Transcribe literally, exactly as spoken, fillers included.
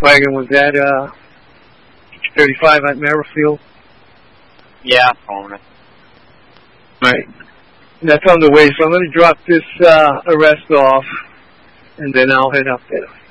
wagon was that uh, thirty-five at Merrifield? Yeah, phone it. Right. That's on the way, so I'm going to drop this uh, arrest off, and then I'll head up there.